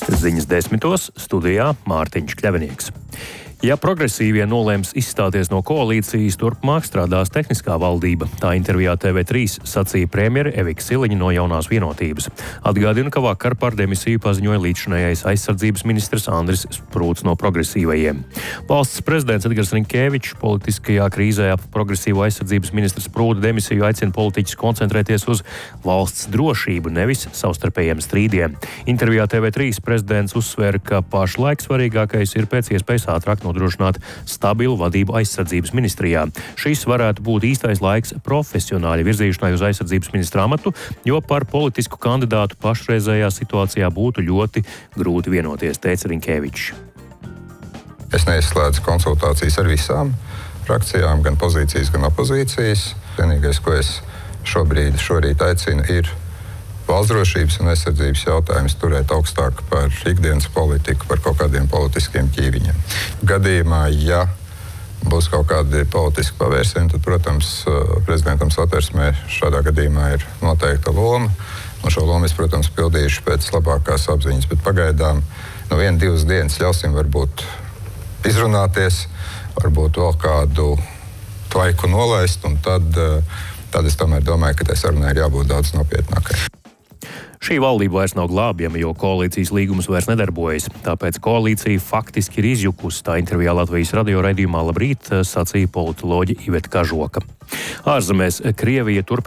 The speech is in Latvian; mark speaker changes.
Speaker 1: Ziņas 10. studijā Mārtiņš Kļavinieks. Ja progresīvie nolēms izstāties no koalīcijas, turpmāk strādās tehniskā valdība. Tā intervijā TV3 sacīja premjere Evika Siliņa no Jaunās vienotības. Atgādina, ka vakar par demisiju paziņoja līdzšinējais aizsardzības ministrs Andris Sprūts no progresīvajiem. Valsts prezidents Edgars Rinkēvičs politiskajā krīzē ap progresīvo aizsardzības ministra Sprūta demisiju aicina politiķus koncentrēties uz valsts drošību, nevis savstarpējiem strīdiem. Intervijā TV3 prezidents uzsvēra, ka pašlaik svarīgākais ir pēc iespējas ātrāk nodrošināt stabilu vadību aizsardzības ministrijā. Šis varētu būt īstais laiks profesionāli virzīšanai uz aizsardzības ministra amatu, jo par politisku kandidātu pašreizējā situācijā būtu ļoti grūti vienoties, teica Rinkēvičs.
Speaker 2: Es neizslēdzu konsultācijas ar visām frakcijām, gan pozīcijas, gan opozīcijas. Vienīgais, ko es šorīt aicinu, ir valsts drošības un aizsardzības jautājumus turēt augstāk par ikdienas politiku, par kaut kādiem politiskiem ķīviņiem. Gadījumā, ja būs kaut kādi politiski pavērsieni, tad, protams, prezidentam Satversmē šādā gadījumā ir noteikta loma. Un šo lomu es, protams, pildīšu pēc labākās apziņas. Bet pagaidām 1-2 dienas ļausim varbūt izrunāties, varbūt vēl kādu tvaiku nolaist, un tad es tomēr domāju, ka tai sarunai ir jābūt daudz nopietnākai.
Speaker 1: Šī valdība vairs nav glābjama, jo koalīcijas līgums vairs nedarbojas. Tāpēc koalīcija faktiski ir izjukusi. Tā intervijā Latvijas radio raidījumā Labrīt sacīja politoloģe Iveta Kažoka. Ārzemēs Krievija turpina